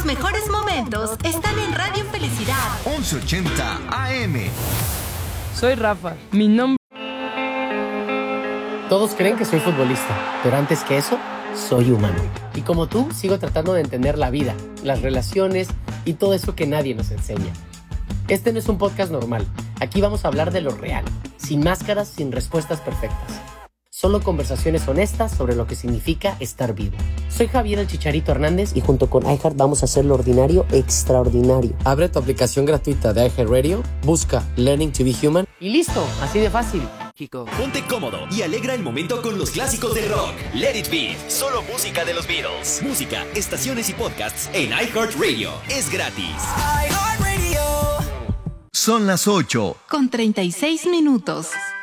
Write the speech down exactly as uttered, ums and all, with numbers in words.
Los mejores momentos están en Radio Felicidad. once ochenta A M. Soy Rafa. Mi nombre... Todos creen que soy futbolista, pero antes que eso, soy humano. Y como tú, sigo tratando de entender la vida, las relaciones y todo eso que nadie nos enseña. Este no es un podcast normal. Aquí vamos a hablar de lo real, sin máscaras, sin respuestas perfectas. Solo conversaciones honestas sobre lo que significa estar vivo. Soy Javier el Chicharito Hernández y junto con iHeart vamos a hacer lo ordinario extraordinario. Abre tu aplicación gratuita de iHeartRadio, busca Learning to be Human y listo, así de fácil. Ponte cómodo y alegra el momento con los clásicos del rock. Let It Be, solo música de los Beatles. Música, estaciones y podcasts en iHeartRadio. Es gratis. Son las ocho Con treinta y seis minutos.